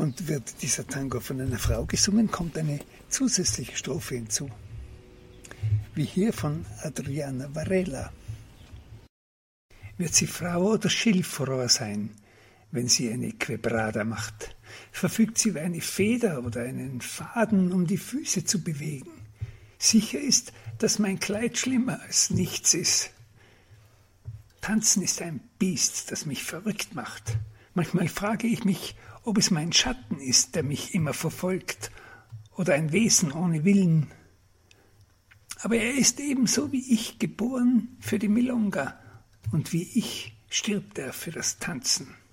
Und wird dieser Tango von einer Frau gesungen, kommt eine zusätzliche Strophe hinzu, wie hier von Adriana Varela. Wird sie Frau oder Schilfrohr sein, wenn sie eine Quebrada macht? Verfügt sie über eine Feder oder einen Faden, um die Füße zu bewegen? Sicher ist, dass mein Kleid schlimmer als nichts ist. Tanzen ist ein Biest, das mich verrückt macht. Manchmal frage ich mich, ob es mein Schatten ist, der mich immer verfolgt, oder ein Wesen ohne Willen. Aber er ist ebenso wie ich geboren für die Milonga, und wie ich stirbt er für das Tanzen.